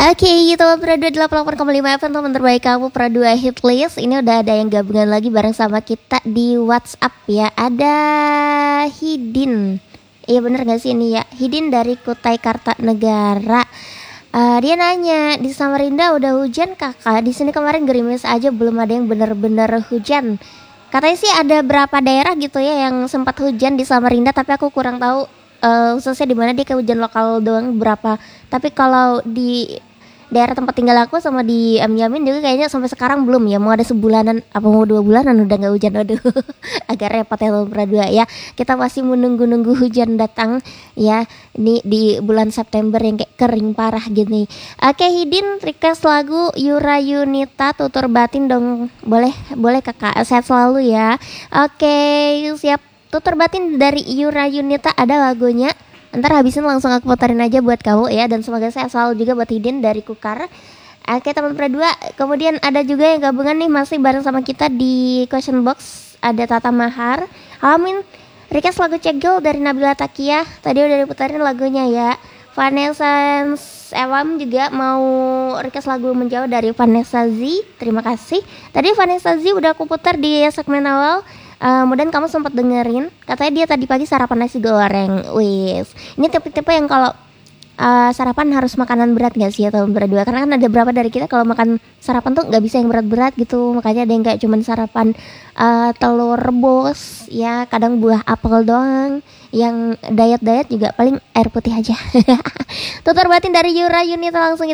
Oke, gitu Pradua 88,5 FM teman terbaik kamu Pradua Hit List. Ini udah ada yang gabungan lagi bareng sama kita di WhatsApp ya. Ada Hidin. Iya bener gak sih ini ya? Hidin dari Kutai Kartanegara. Dia nanya, di Samarinda udah hujan kakak? Di sini kemarin gerimis aja, belum ada yang bener-bener hujan. Katanya sih ada berapa daerah gitu ya yang sempat hujan di Samarinda, tapi aku kurang tahu khususnya di mana dia kayak hujan lokal doang berapa. Tapi kalau di daerah tempat tinggal aku sama di Yamin juga kayaknya sampai sekarang belum ya, mau ada sebulanan apa mau 2 bulanan udah nggak hujan. Aduh agak repot ya teman Pradua ya, kita masih menunggu hujan datang ya, ini di bulan September yang kayak kering parah gini. Oke Hidin request lagu Yura Yunita Tutur Batin dong, boleh kakak, sehat selalu ya. Oke siap, Tutur Batin dari Yura Yunita ada lagunya. Ntar habisin langsung aku putarin aja buat kamu ya. Dan semoga saya selalu juga buat Hidin dari Kukar. Oke teman Pradua. Kemudian ada juga yang gabungan nih masih bareng sama kita di question box. Ada Tata Mahar. Amin. Request lagu Cegel dari Nabila Takia. Tadi udah diputarin lagunya ya. Vanessa Ewam juga mau request lagu Menjauh dari Vanessa Z. Terima kasih. Tadi Vanessa Z udah aku putar di segmen awal. Mudah kamu sempat dengerin. Katanya dia tadi pagi sarapan nasi goreng. Wis. Ini tipe-tipe yang kalau sarapan harus makanan berat gak sih ya teman Pradua? Karena kan ada beberapa dari kita kalau makan sarapan tuh gak bisa yang berat-berat gitu. Makanya ada yang kayak cuman sarapan telur rebus ya, kadang buah apel doang. Yang diet juga paling air putih aja. Tutur batin dari Yura Yunita langsung kita